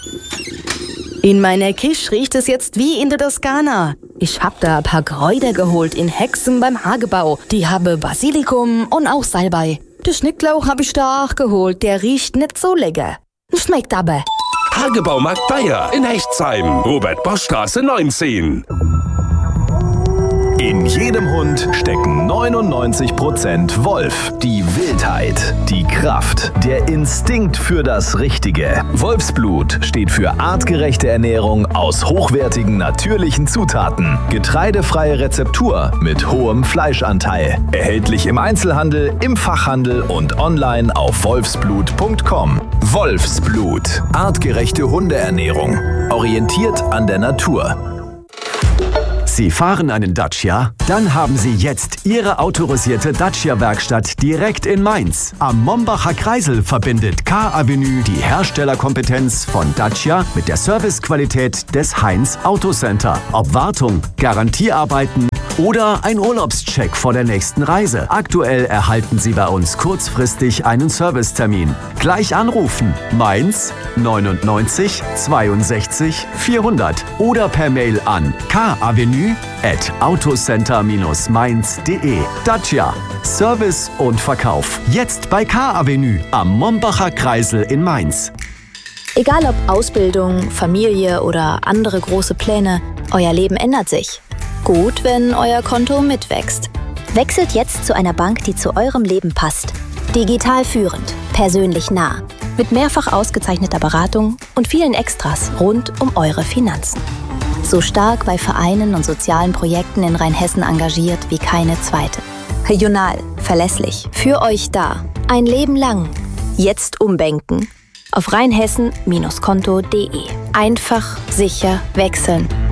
In meiner Küche riecht es jetzt wie in der Toskana. Ich hab da ein paar Kräuter geholt in Hexen beim Hagebau. Die habe Basilikum und auch Salbei. Den Schnittlauch habe ich da auch geholt. Der riecht nicht so lecker. Schmeckt aber. Hagebaumarkt Bayer in Hechtsheim. Robert-Bosch-Straße 19. In jedem Hund stecken 99% Wolf. Die Wildheit, die Kraft, der Instinkt für das Richtige. Wolfsblut steht für artgerechte Ernährung aus hochwertigen natürlichen Zutaten. Getreidefreie Rezeptur mit hohem Fleischanteil. Erhältlich im Einzelhandel, im Fachhandel und online auf wolfsblut.com. Wolfsblut. Artgerechte Hundeernährung. Orientiert an der Natur. Sie fahren einen Dacia? Dann haben Sie jetzt Ihre autorisierte Dacia-Werkstatt direkt in Mainz. Am Mombacher Kreisel verbindet K-Avenue die Herstellerkompetenz von Dacia mit der Servicequalität des Heinz Autocenter. Ob Wartung, Garantiearbeiten oder ein Urlaubscheck vor der nächsten Reise. Aktuell erhalten Sie bei uns kurzfristig einen Servicetermin. Gleich anrufen. Mainz 99 62 400 oder per Mail an kavenue@autocenter-mainz.de. Dacia. Service und Verkauf. Jetzt bei K-Avenue am Mombacher Kreisel in Mainz. Egal ob Ausbildung, Familie oder andere große Pläne, euer Leben ändert sich. Gut, wenn euer Konto mitwächst. Wechselt jetzt zu einer Bank, die zu eurem Leben passt. Digital führend, persönlich nah. Mit mehrfach ausgezeichneter Beratung und vielen Extras rund um eure Finanzen. So stark bei Vereinen und sozialen Projekten in Rheinhessen engagiert wie keine zweite. Regional, verlässlich, Für euch da. Ein Leben lang. jetzt umbanken. Auf rheinhessen-konto.de. Einfach, sicher, wechseln.